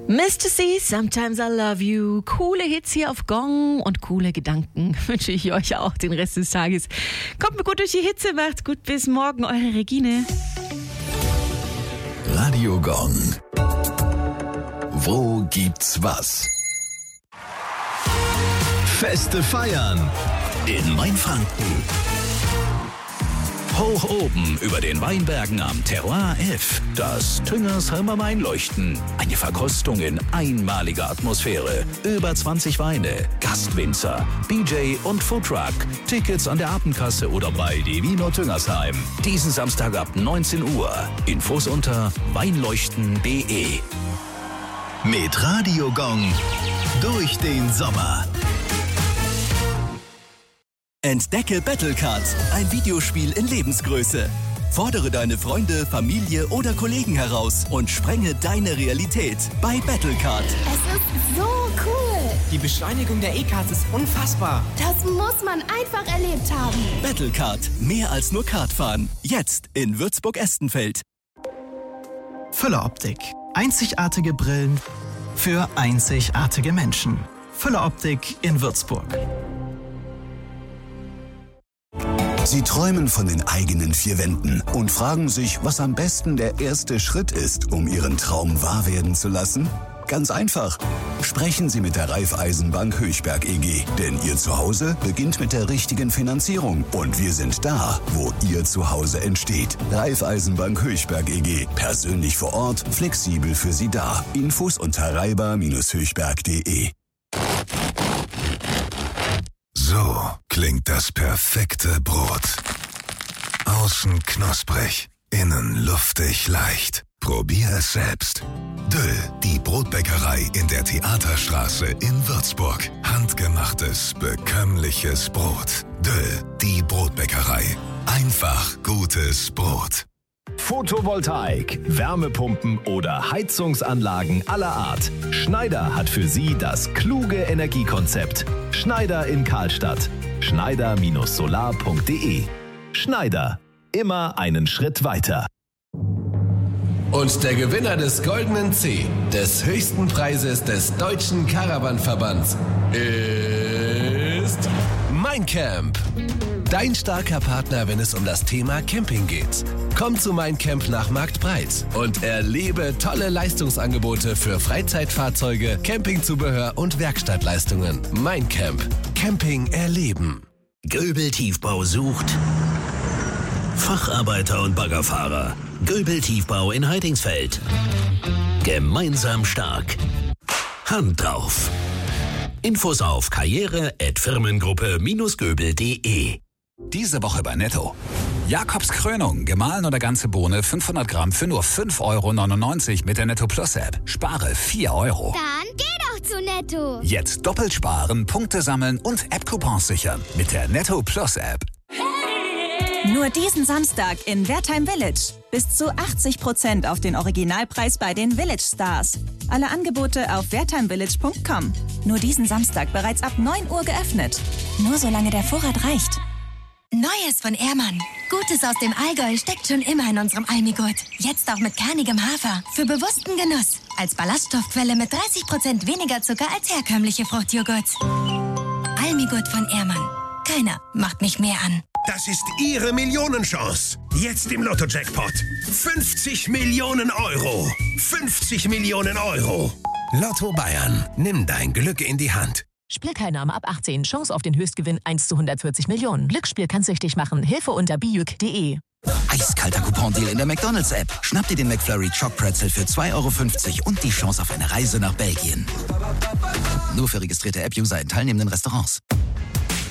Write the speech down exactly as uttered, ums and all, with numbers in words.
Mister C, Sometimes I Love You. Coole Hits hier auf Gong und coole Gedanken wünsche ich euch auch den Rest des Tages. Kommt mir gut durch die Hitze, macht's gut, bis morgen, eure Regine. Radio Gong. Wo gibt's was? Feste feiern in Mainfranken. Hoch oben über den Weinbergen am Terroir F, das Tüngersheimer Weinleuchten. Eine Verkostung in einmaliger Atmosphäre. Über zwanzig Weine, Gastwinzer, D J und Foodtruck. Tickets an der Abendkasse oder bei Divino Tüngersheim. Diesen Samstag ab neunzehn Uhr. Infos unter weinleuchten punkt de. Mit Radio Gong durch den Sommer. Entdecke Battlecard, ein Videospiel in Lebensgröße. Fordere deine Freunde, Familie oder Kollegen heraus und sprenge deine Realität bei Battlecard. Es ist so cool. Die Beschleunigung der E-Cards ist unfassbar. Das muss man einfach erlebt haben. Battlecard, mehr als nur Kartfahren. Jetzt in Würzburg-Estenfeld. Füller Optik. Einzigartige Brillen für einzigartige Menschen. Füller Optik in Würzburg. Sie träumen von den eigenen vier Wänden und fragen sich, was am besten der erste Schritt ist, um Ihren Traum wahr werden zu lassen? Ganz einfach. Sprechen Sie mit der Raiffeisenbank Höchberg E G, denn Ihr Zuhause beginnt mit der richtigen Finanzierung und wir sind da, wo Ihr Zuhause entsteht. Raiffeisenbank Höchberg E G, persönlich vor Ort, flexibel für Sie da. Infos unter raiba Bindestrich höchberg punkt de. So klingt das perfekte Brot. Außen knusprig, innen luftig leicht. Probier es selbst. Döll, die Brotbäckerei in der Theaterstraße in Würzburg. Handgemachtes, bekömmliches Brot. Döll, die Brotbäckerei. Einfach gutes Brot. Photovoltaik, Wärmepumpen oder Heizungsanlagen aller Art. Schneider hat für Sie das kluge Energiekonzept. Schneider in Karlstadt. Schneider Solar punkt de. Schneider. Immer einen Schritt weiter. Und der Gewinner des Goldenen C, des höchsten Preises des Deutschen Caravan-Verbands, ist Mein Camp. Dein starker Partner, wenn es um das Thema Camping geht. Komm zu Mein Camp nach Marktbreit und erlebe tolle Leistungsangebote für Freizeitfahrzeuge, Campingzubehör und Werkstattleistungen. Mein Camp. Camping erleben. Göbel Tiefbau sucht Facharbeiter und Baggerfahrer. Göbel Tiefbau in Heidingsfeld. Gemeinsam stark. Hand drauf. Infos auf karriere at firmengruppe göbel punkt de. Diese Woche bei Netto. Jakobs Krönung, gemahlen oder ganze Bohne, fünfhundert Gramm für nur fünf Euro neunundneunzig mit der Netto Plus App. Spare vier Euro. Dann geh doch zu Netto. Jetzt doppelt sparen, Punkte sammeln und App-Coupons sichern mit der Netto Plus App. Nur diesen Samstag in Wertheim Village. Bis zu achtzig Prozent auf den Originalpreis bei den Village Stars. Alle Angebote auf wertheim village punkt com. Nur diesen Samstag bereits ab neun Uhr geöffnet. Nur solange der Vorrat reicht. Neues von Ehrmann. Gutes aus dem Allgäu steckt schon immer in unserem Almigurt. Jetzt auch mit kernigem Hafer. Für bewussten Genuss. Als Ballaststoffquelle mit dreißig Prozent weniger Zucker als herkömmliche Fruchtjoghurts. Almigurt von Ehrmann. Keiner macht mich mehr an. Das ist Ihre Millionenchance. Jetzt im Lotto-Jackpot. fünfzig Millionen Euro. fünfzig Millionen Euro. Lotto Bayern. Nimm dein Glück in die Hand. Spielteilnahme ab achtzehn. Chance auf den Höchstgewinn eins zu hundertvierzig Millionen. Glücksspiel kann süchtig machen. Hilfe unter bijuk punkt de. Eiskalter Coupon-Deal in der McDonald's-App. Schnapp dir den McFlurry Choc-Pretzel für zwei Euro fünfzig und die Chance auf eine Reise nach Belgien. Nur für registrierte App-User in teilnehmenden Restaurants.